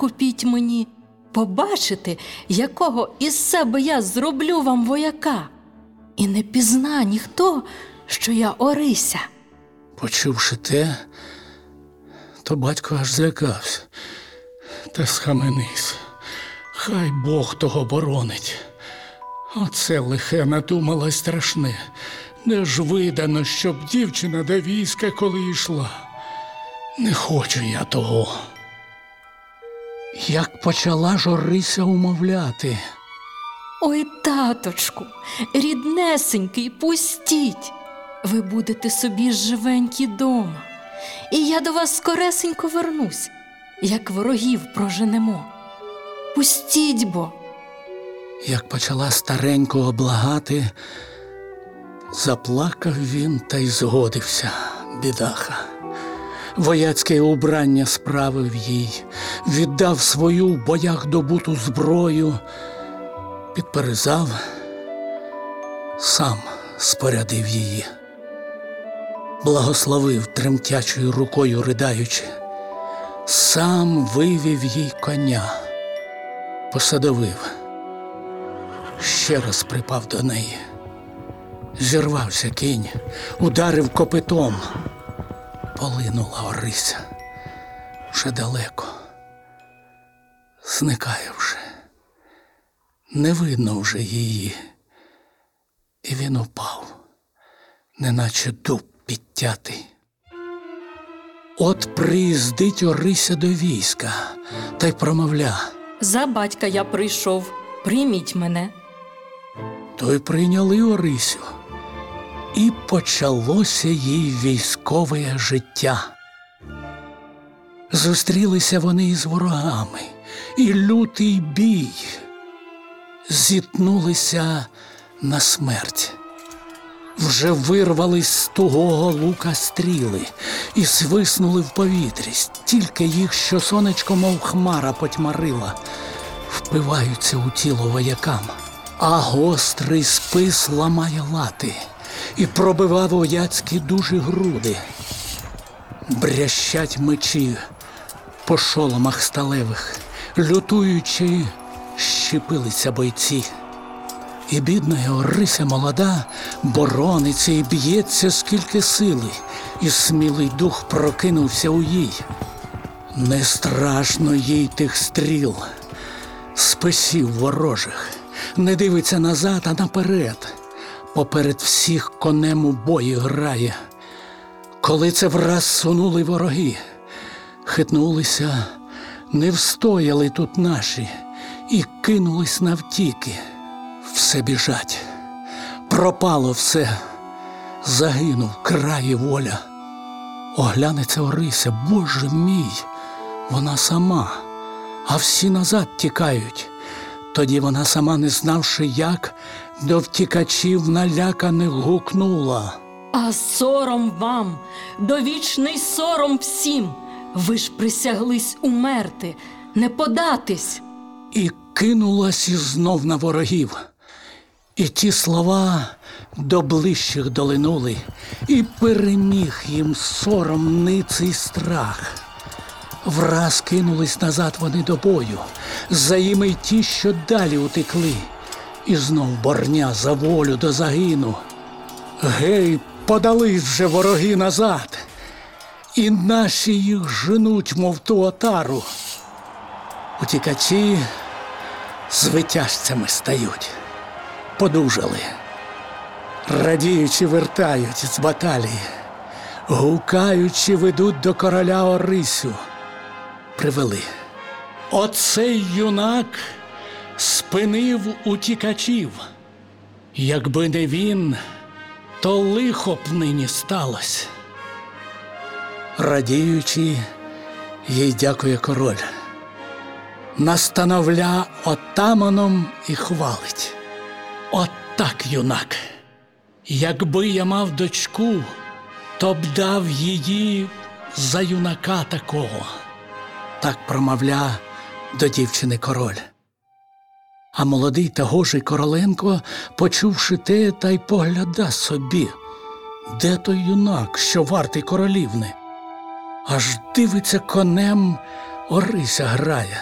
купіть мені, побачите, якого із себе я зроблю вам вояка. І не пізна ніхто, що я Орися». Почувши те, то батько аж злякався та схаменився. Хай Бог того боронить. Оце лихе надумала страшне. Не ж видано, щоб дівчина до війська коли йшла. Не хочу я того. Як почала ж Орися умовляти: «Ой, таточку, ріднесенький, пустіть! Ви будете собі живенькі дома, і я до вас скоресенько вернусь, як ворогів проженемо. Пустіть бо!» Як почала старенького благати, заплакав він та й згодився, бідаха. Вояцьке убрання справив їй, віддав свою в боях добуту зброю, підперезав, сам спорядив її. Благословив тремтячою рукою ridaючи, сам вивів їй коня, посадовив, ще раз припав до неї. Зірвався кінь, ударив копитом. Полинула Орися, вже далеко, зникає вже, не видно вже її. І він упав, неначе дуб підтятий. От приїздить Орися до війська, та й промовля: «За батька я прийшов, прийміть мене». То й прийняли Орисю. І почалося їй військове життя. Зустрілися вони із ворогами, і лютий бій. Зіткнулися на смерть. Вже вирвались з тугого лука стріли і свиснули в повітрі. Стільки їх, що сонечко, мов хмара, потьмарила, впиваються у тіло воякам. А гострий спис ламає лати і пробивав вояцькі дужі груди. Брящать мечі по шоломах сталевих, лютуючи, щепилися бойці. І бідна Орися молода борониться і б'ється скільки сили, і смілий дух прокинувся у їй. Не страшно їй тих стріл, списів ворожих, не дивиться назад, а наперед. Поперед всіх конем у бої грає. Коли це враз сунули вороги, хитнулися, не встояли тут наші і кинулись навтіки. Все біжать, пропало все, загинув край і воля. Оглянеться Орися, Боже мій, вона сама, а всі назад тікають. Тоді вона сама, не знавши як, до втікачів наляканих гукнула: «А сором вам, довічний сором всім! Ви ж присяглись умерти, не податись!» І кинулась ізнов на ворогів. І ті слова до ближчих долинули, і переміг їм сором, ниций страх. Враз кинулись назад вони до бою, за їми й ті, що далі утекли. І знов борня за волю до загину. Гей, подались вже вороги назад, і наші їх женуть, мов ту отару. Утікачі звитяжцями стають, подужали, радіючи вертають з баталії, гукаючи ведуть до короля Орисю. Привели. Оцей юнак спинив утікачів. Якби не він, то лихо б нині сталося. Радіючи, їй дякує король. Настановля отаманом і хвалить. От так, юнак, якби я мав дочку, то б дав її за юнака такого. Так промовля до дівчини король. А молодий та гожий Короленко, почувши те, та й погляда собі, де той юнак, що вартий королівни. Аж дивиться, конем Орися грає.